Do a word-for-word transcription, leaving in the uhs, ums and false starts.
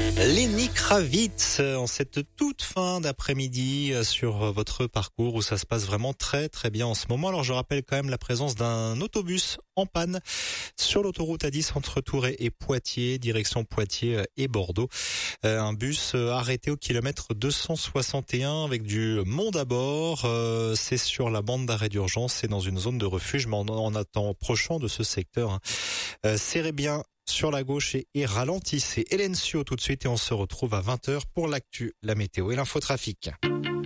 Lenny Kravitz en cette toute fin d'après-midi sur votre parcours où ça se passe vraiment très très bien en ce moment. Alors je rappelle quand même la présence d'un autobus en panne sur l'autoroute A dix entre Tours et Poitiers, direction Poitiers et Bordeaux. Un bus arrêté au kilomètre deux cent soixante et un avec du monde à bord. C'est sur la bande d'arrêt d'urgence, c'est dans une zone de refuge, mais en approchant de ce secteur. Serrez bien sur la gauche et, et ralentissez. Hélène Sio tout de suite et on se retrouve à vingt heures pour l'actu, la météo et l'infotrafic.